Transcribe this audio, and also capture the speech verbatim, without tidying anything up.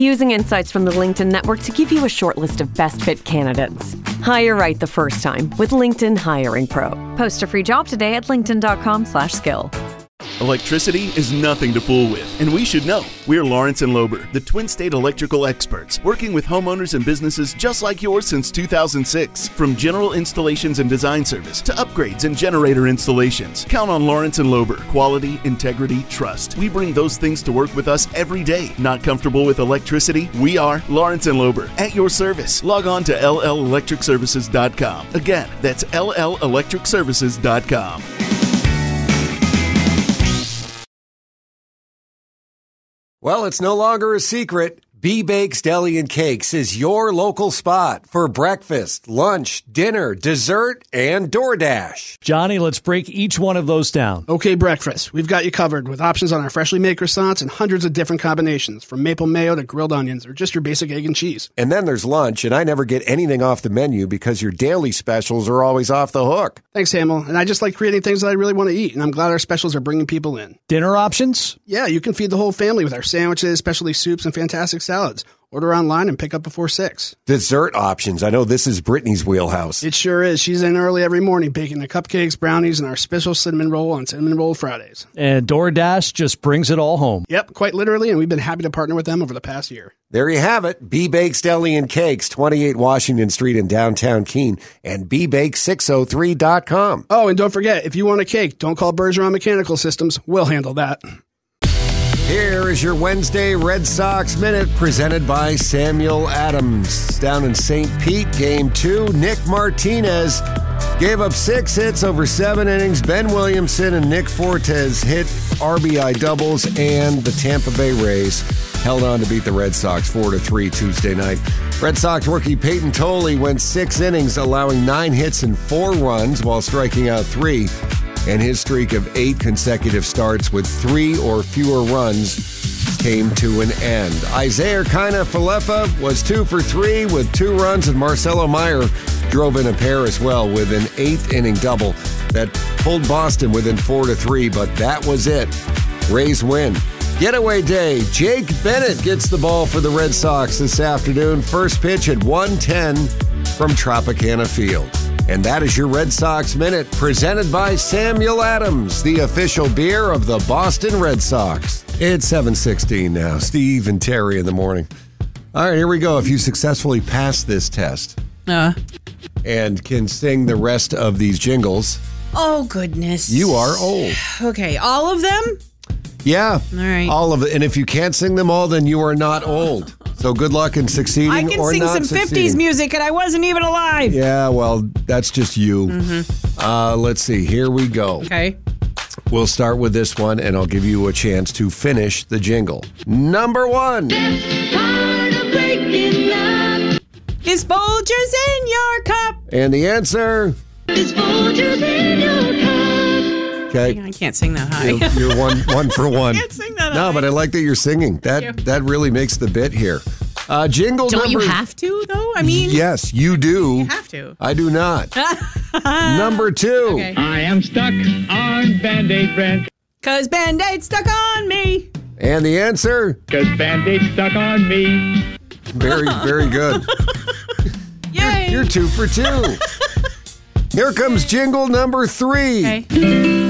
using insights from the LinkedIn network to give you a short list of best fit candidates. Hire right the first time with LinkedIn Hiring Pro. Post a free job today at linkedin.com slash skill. Electricity is nothing to fool with, and we should know. We're Lawrence and Lober, the Twin State electrical experts, working with homeowners and businesses just like yours since two thousand six. From general installations and design service to upgrades and generator installations, count on Lawrence and Lober. Quality, integrity, trust. We bring those things to work with us every day. Not comfortable with electricity? We are Lawrence and Lober, at your service. Log on to L L electric services dot com. Again, that's L L electric services dot com. Well, it's no longer a secret. B-Bakes Deli and Cakes is your local spot for breakfast, lunch, dinner, dessert, and DoorDash. Johnny, let's break each one of those down. Okay, breakfast. We've got you covered with options on our freshly made croissants and hundreds of different combinations, from maple mayo to grilled onions or just your basic egg and cheese. And then there's lunch, and I never get anything off the menu because your daily specials are always off the hook. Thanks, Hamill. And I just like creating things that I really want to eat, and I'm glad our specials are bringing people in. Dinner options? Yeah, you can feed the whole family with our sandwiches, specialty soups, and fantastic salads. Order online and pick up before six. Dessert options. I know this is Brittany's wheelhouse. It sure is. She's in early every morning baking the cupcakes, brownies, and our special cinnamon roll on Cinnamon Roll Fridays. And DoorDash just brings it all home. Yep, quite literally, and we've been happy to partner with them over the past year. There you have it. B-Bakes Deli and Cakes, twenty-eight Washington Street in downtown Keene, and b bake six oh three dot com. Oh, and don't forget, if you want a cake, don't call Bergeron Mechanical Systems. We'll handle that. Here is your Wednesday Red Sox Minute presented by Samuel Adams. Down in Saint Pete, game two, Nick Martinez gave up six hits over seven innings. Ben Williamson and Nick Fortes hit R B I doubles, and the Tampa Bay Rays held on to beat the Red Sox four to three Tuesday night. Red Sox rookie Peyton Tolley went six innings, allowing nine hits and four runs while striking out three. And his streak of eight consecutive starts with three or fewer runs came to an end. Isaiah Kiner-Falefa was two for three with two runs, and Marcelo Meyer drove in a pair as well with an eighth inning double that pulled Boston within four to three, but that was it. Rays win. Getaway day. Jake Bennett gets the ball for the Red Sox this afternoon. First pitch at one ten from Tropicana Field. And that is your Red Sox Minute, presented by Samuel Adams, the official beer of the Boston Red Sox. It's seven sixteen now. Steve and Terry in the morning. All right, here we go. If you successfully pass this test uh. and can sing the rest of these jingles, oh, goodness. you are old. Okay, all of them? Yeah. All right. All of it. And if you can't sing them all, then you are not old. So good luck in succeeding or not succeeding. I can sing some fifties music, and I wasn't even alive. Yeah, well, that's just you. Mm-hmm. Uh, let's see. Here we go. Okay. We'll start with this one, and I'll give you a chance to finish the jingle. Number one. Is Folgers in your cup? And the answer? Is Folgers in your cup? Okay. I can't sing that high. You're, you're one one for one. I can't sing that No, high. but I like that you're singing. That that really makes the bit here. Uh, jingle Don't number... you have to, though? I mean... Yes, you do. You have to. I do not. Number two. Okay. I am stuck on Band-Aid bread. Because Band-Aid stuck on me. And the answer? Because Band-Aid stuck on me. Very, very good. Yay. You're, you're two for two. Here comes jingle number three. Okay.